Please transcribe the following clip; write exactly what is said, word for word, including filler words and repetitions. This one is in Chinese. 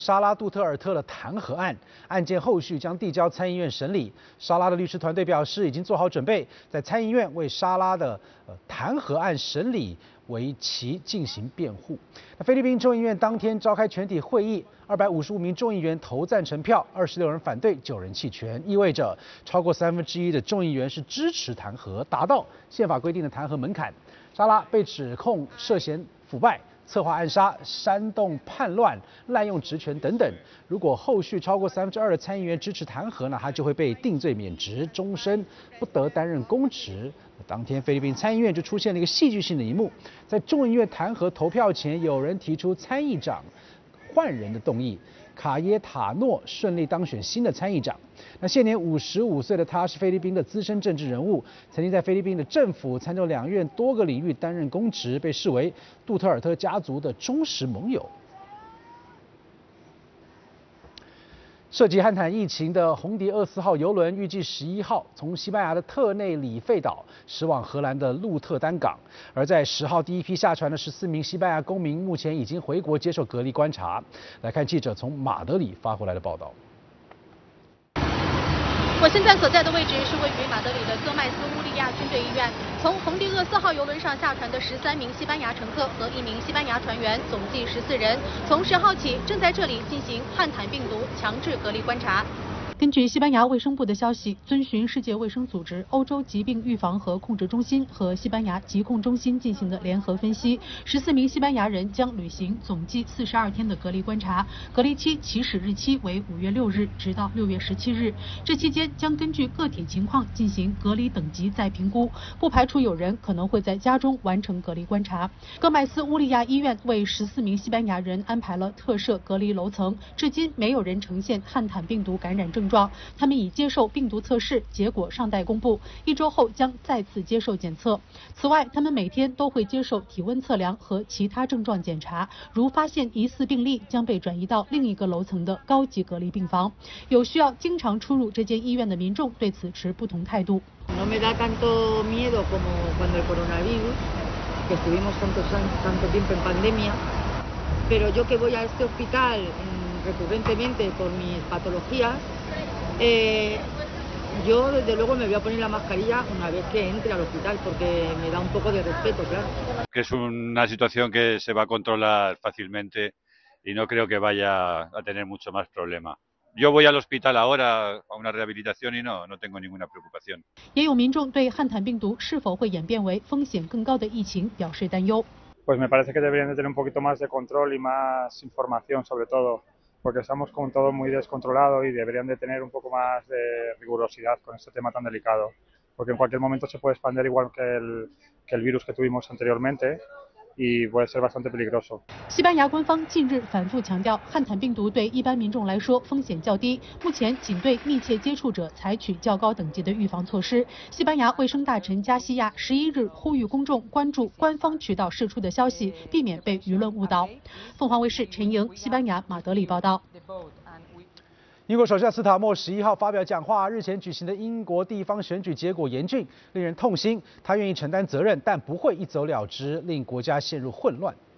沙拉·杜特尔特的弹劾案，案件后续将递交参议院审理。沙拉的律师团队表示，已经做好准备，在参议院为沙拉的呃弹劾案审理为其进行辩护。那菲律宾众议院当天召开全体会议，二百五十五名众议员投赞成票，二十六人反对，九人弃权，意味着超过三分之一的众议员是支持弹劾，达到宪法规定的弹劾门槛。沙拉被指控涉嫌腐败、策划暗杀、煽动叛乱、滥用职权等等。如果后续超过三分之二的参议员支持弹劾呢，他就会被定罪免职，终身不得担任公职。当天，菲律宾参议院就出现了一个戏剧性的一幕，在众议院弹劾投票前，有人提出参议长换人的动议。卡耶塔诺顺利当选新的参议长。那现年五十五岁的他是菲律宾的资深政治人物，曾经在菲律宾的政府、参众两院多个领域担任公职，被视为杜特尔特家族的忠实盟友。涉及汉坦疫情的红迪二四号邮轮预计十一号从西班牙的特内里费岛驶往荷兰的鹿特丹港，而在十号第一批下船的十四名西班牙公民目前已经回国接受隔离观察。来看记者从马德里发回来的报道。 我现在所在的位置是位于马德里的戈麦斯乌利亚军队医院。从红迪厄四号邮轮上下船的十三名西班牙乘客和一名西班牙船员，总计十四人，从十号起正在这里进行汉坦病毒强制隔离观察。根据西班牙卫生部的消息，遵循世界卫生组织、欧洲疾病预防和控制中心和西班牙疾控中心进行的联合分析，十四名西班牙人将履行总计四十二天的隔离观察，隔离期起始日期为五月六日，直到六月十七日。这期间将根据个体情况进行隔离等级再评估，不排除有人可能会在家中完成隔离观察。戈麦斯乌利亚医院为十四名西班牙人安排了特设隔离楼层，至今没有人呈现汉坦病毒感染症状。他们已接受病毒测试，结果尚待公布，一周后将再次接受检测。此外，他们每天都会接受体温测量和其他症状检查，如发现疑似病例，将被转移到另一个楼层的高级隔离病房。有需要经常出入这间医院的民众对此持不同态度。 No me da tanto miedo como cuando el coronavirus, que estuvimos tantos años, tanto tiempo en pandemia, pero yo que voy a este hospital recurrentemente por mis patologías, eh, yo desde luego me voy a poner la mascarilla una vez que entre al hospital porque me da un poco de respeto, claro. Que es una situación que se va a controlar fácilmente y no creo que vaya a tener mucho más problema. Yo voy al hospital ahora a una rehabilitación y no, no tengo ninguna preocupación. 也有民众对汉坦病毒是否会演变为风险更高的疫情表示担忧。 Pues me parece que deberían de tener un poquito más de control y más información sobre todo, porque estamos con todo muy descontrolado y deberían de tener un poco más de rigurosidad con este tema tan delicado, porque en cualquier momento se puede expandir igual que el, que el virus que tuvimos anteriormente y puede ser bastante peligroso. 西班牙官方近日反复强调，汉坦病毒对一般民众来说风险较低，目前仅对密切接触者采取较高等级的预防措施。西班牙卫生大臣加西亚十一日呼吁公众关注官方渠道释出的消息，避免被舆论误导。凤凰卫视陈莹，西班牙马德里报道。 英国首相斯塔默十一号发表讲话，日前举行的英国地方选举结果严峻，令人痛心。他愿意承担责任，但不会一走了之，令国家陷入混乱。